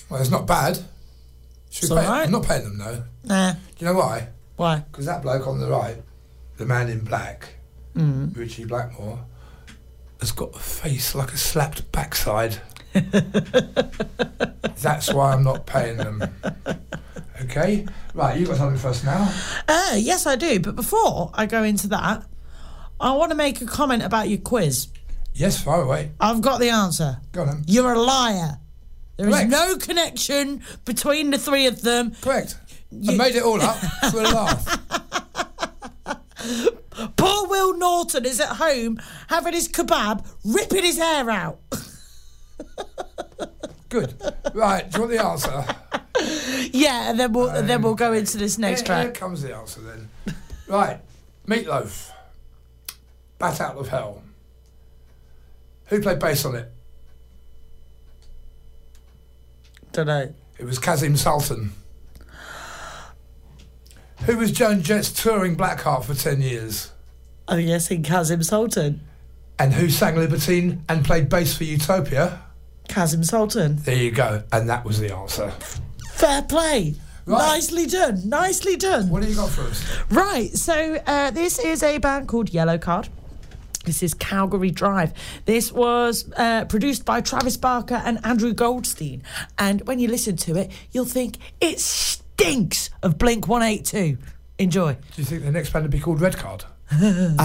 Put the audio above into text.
Well, it's not bad. It's all right. I'm not paying them, though. Nah. Do you know why? Why? Because that bloke on the right, the man in black, Richie Blackmore, has got a face like a slapped backside. That's why I'm not paying them. Okay? Right, you got something for us now? Yes, I do. But before I go into that, I want to make a comment about your quiz. Yes, far away. I've got the answer. Go on then. You're a liar. There Correct. is no connection between the three of them. Correct. I made it all up for a laugh. Poor Will Norton is at home having his kebab, ripping his hair out. Good. Right, do you want the answer? Yeah, and then we'll go into this next Here track. comes the answer then. Right, Meatloaf, Bat Out of Hell. Who played bass on it? Don't know. It was Kazim Sultan. Who was Joan Jett's touring Blackheart for 10 years? I'm guessing Kazim Sultan. And who sang Libertine and played bass for Utopia? Kazim Sultan. There you go. And that was the answer. Fair play. Right. Nicely done. Nicely done. What have you got for us? Right, so this is a band called Yellow Card. This is Calgary Drive. This was produced by Travis Barker and Andrew Goldstein. And when you listen to it, you'll think it stinks of Blink-182. Enjoy. Do you think the next band would be called Red Card?